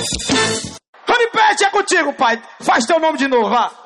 Honey Pet, é contigo, pai. Faz teu nome de novo, vá.